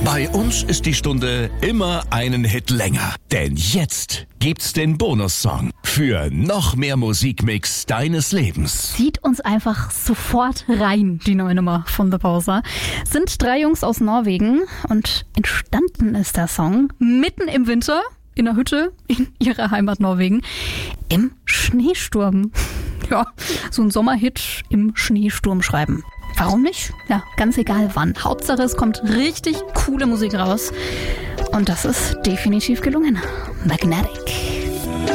Bei uns ist die Stunde immer einen Hit länger. Denn jetzt gibt's den Bonussong für noch mehr Musikmix deines Lebens. Zieht uns einfach sofort rein, die neue Nummer von The Bowser. Sind 3 Jungs aus Norwegen und entstanden ist der Song mitten im Winter in der Hütte in ihrer Heimat Norwegen im Schneesturm. Ja, so ein Sommerhit im Schneesturm schreiben. Warum nicht? Ja, ganz egal wann. Hauptsache es kommt richtig coole Musik raus. Und das ist definitiv gelungen. Magnetic.